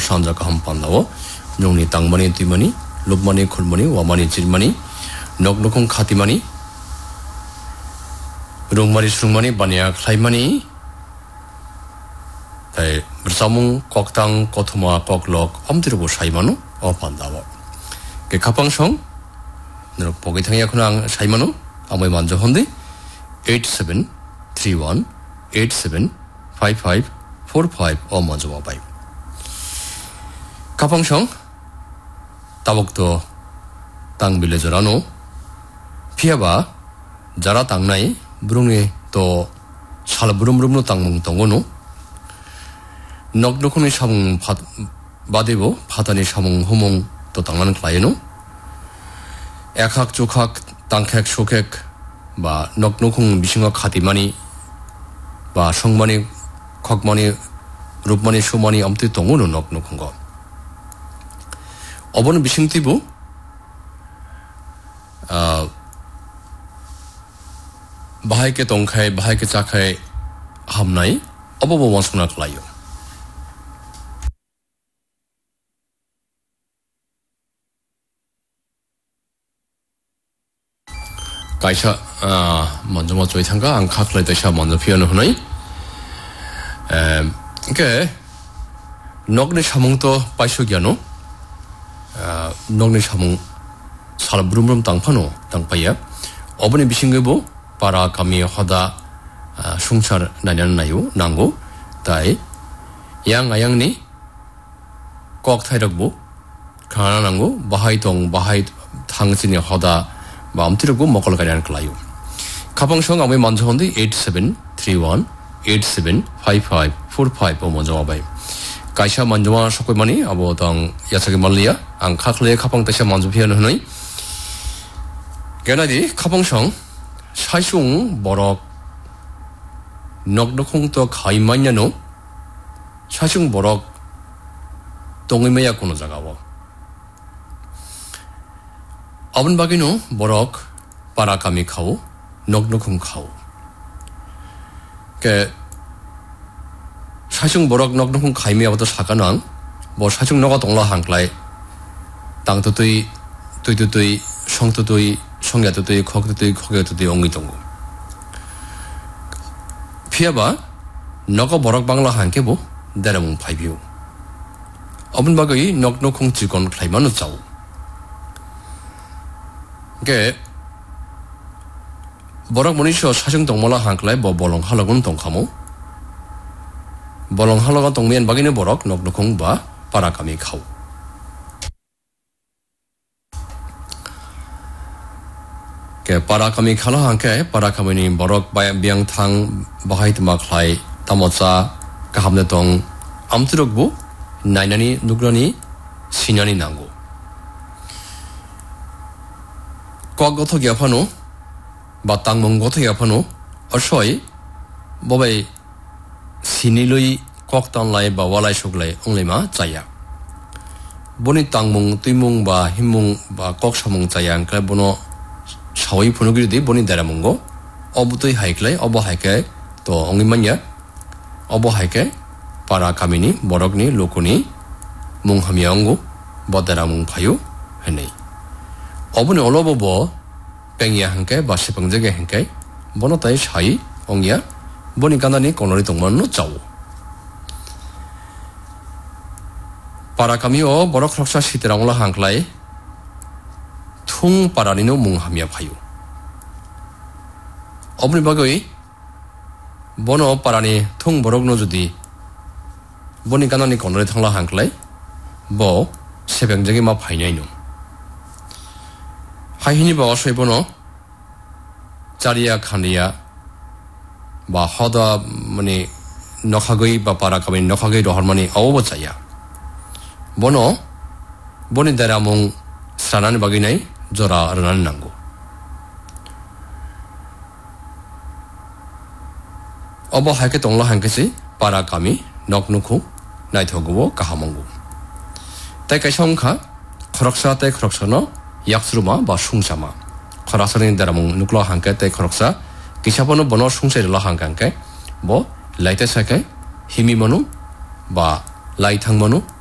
sanja kaham pandawo nyongni tangmani timani lubmani khulmani wamani chirmani noknokong khatimani rungmani surungmani bania khlaimani tai bersamung koktang kotuma koklok omtirubo saimano o pandawo ke kapangsong 너 보기 당이야 그냥 사이만호 아무리 먼저 혼데 8731875545 어 먼저 와봐요. 가방성 따복도 땅 빌려줘라노 피해봐 자라 땅나이 무릉이 또 살부름부름로 땅 몽동고노 넉넉하니 사몽 바데보 파다니 사몽 호몽 또 땅나는 클라이노 একহাক চোখাক তাংখেক সোখেক বা নকনকুং বিসিংহ খাতিমানি বা সংমানি খকমানি রূপমানি সুমানি আমতি দङनो নকনকুং অবন বিসিংতিবো বাহাইকে দংখাই বাহাইকে চাখাই হামনাই অবব মসনা খালাयो kaisa 먼저 뭐 저희 상가 안 카클레이션 먼저 표현을 하나이 이게 녹네 사몽도 빠쇼기야노 녹네 사몽 살 부름부름 땅파노 땅파야 어번에 미싱게보 바라 감이 하다 숭찰 나냐나요 난고 다이 양아양니 꼭 타이럭보 가난한고 바하이동 바하이 당신이 하다 마음 들고 먹을 가려는 클라요. 가방성 아무리 먼저 혼데 8731875545 먼저 와봐요. 가이샤 먼저 와 석고만이 아보당 야사게 말리야 안 카클레 가방 다시 먼저 표현을 하니. 게나디 가방성 사이숑 버럭 넉넉홍도 가이만냐노 사이숑 버럭 동이메야 코노 자가워. 어분 바기노 버럭 바라카미 카오 녹녹쿵 카오 게 사중 버럭 녹녹쿵 카이미야부터 사가난 뭐 사중 너가 동라 한클라이 땅도도이 도이도도이 성도도이 성야도도이 거기도도이 거기도도이 옹이동고 피해봐 너가 버럭 방라 한게 뭐 내려몽 파이비오 어분 바기 녹녹쿵 직원 클라이만은 짜오 게 버럭 모니쇼 사정 동mol라 한클라이 뭐 볼롱 할라군 동카모 볼롱 할라가 동면 바기네 버럭 녹녹콩 바 바라카미 카우 게 바라카미 칼라 한케 바라카미니 버럭 바양탕 바하이트 마클라이 타모자 가함네 동 암트럭부 나이나니 누그라니 시냐니 난고 꽉 어떻게 아파노? 마땅몽 어떻게 아파노? 어서이 뭐베 시니로이 꽉땅라이 바와라이 속라이 옹리마 짜야 보니 땅몽 띠몽 바 힘몽 바 꽉사몽 짜야 그래 보노 사오이 보노기르디 보니 데라몽고 어부토이 하이클라이 어버 하이케 또 옹리마냐 어버 하이케 바라카미니 버럭니 로코니 몽하미앙고 버데라몽 파요 헤네 어분이 올라보고 뺑이야 한게 바시방적에 한게 뭐노타이 차이 옹이야 보니까 나니 꼬노리 동만노 짜오 바라카미오 버럭럭사 시드랑올라 한클라이 퉁 바라니노 몽하미야 파요 어분이 바거이 뭐노 바라니 퉁 버럭노 주디 보니까 나니 꼬노리 탕라 한클라이 뭐 새병적이 마 파이냐이노 하이니 바와 쇠보노 자리야 칸리야 바 하다 뭐니 너카거이 바 바라카미 너카거이로 할머니 어워버자야 뭐노 보니 데라몽 사나니 바기네 조라 아르나는 난고 어버 하이케 동라 한케시 바라카미 넉누쿠 나이토고보 가하몽고 때까지 성카 커럭사 때 커럭사노 약수르마 바 숭사마 커라서는 데라몽 누클라 한게 때 커럭사 기샤보노 보노 숭세르라 한간게 뭐 라이테사게 히미모노 바 라이탕모노